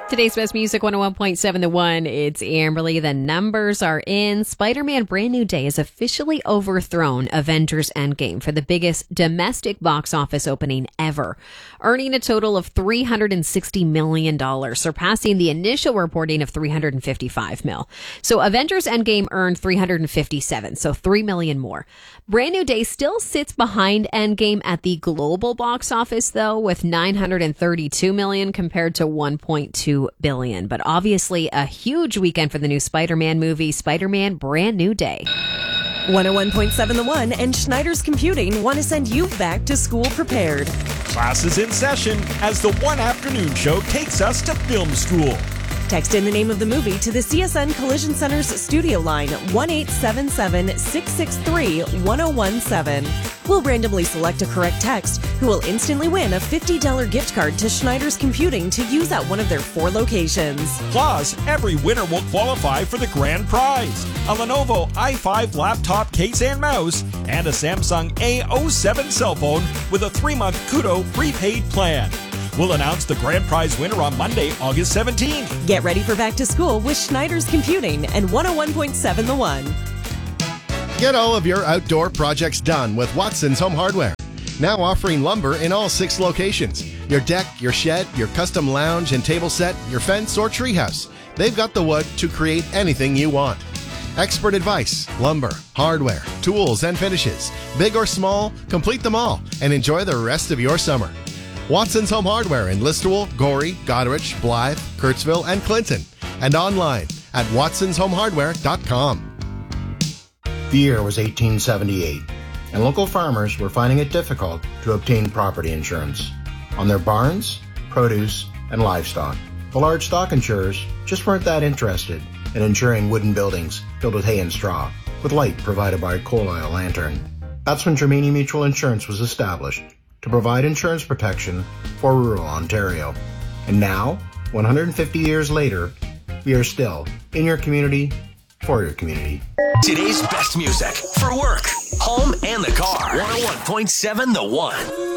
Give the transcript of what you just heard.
Today's Best Music 101.7 The One. It's Amberly. The numbers are in. Spider-Man Brand New Day has officially overthrown Avengers Endgame for the biggest domestic box office opening ever, earning a total of $360 million, surpassing the initial reporting of $355 million. So Avengers Endgame earned $357, so $3 million more. Brand New Day still sits behind Endgame at the global box office, though, with $932 million compared to $1.2 billion. But obviously a huge weekend for the new Spider-Man movie, Spider-Man Brand New Day. 101.7 The One and Schneider's Computing want to send you back to school prepared. Class is in session as the One Afternoon Show takes us to film school. Text in the name of the movie to the CSN Collision Center's studio line 1-877-663-1017. We'll randomly select a correct text who will instantly win a $50 gift card to Schneider's Computing to use at one of their 4 locations. Plus, every winner will qualify for the grand prize, a Lenovo i5 laptop case and mouse, and a Samsung A07 cell phone with a 3-month Kudo prepaid plan. We'll announce the grand prize winner on Monday, August 17th. Get ready for back to school with Schneider's Computing and 101.7 The One. Get all of your outdoor projects done with Watson's Home Hardware. Now offering lumber in all 6 locations. Your deck, your shed, your custom lounge and table set, your fence or treehouse. They've got the wood to create anything you want. Expert advice, lumber, hardware, tools and finishes. Big or small, complete them all and enjoy the rest of your summer. Watson's Home Hardware in Listowel, Gorey, Goderich, Blythe, Kurtzville, and Clinton. And online at watsonshomehardware.com. The year was 1878, and local farmers were finding it difficult to obtain property insurance on their barns, produce, and livestock. The large stock insurers just weren't that interested in insuring wooden buildings filled with hay and straw, with light provided by a coal oil lantern. That's when Germania Mutual Insurance was established to provide insurance protection for rural Ontario. And now, 150 years later, we are still in your community, for your community. Today's best music for work, home, and the car. 101.7 The One.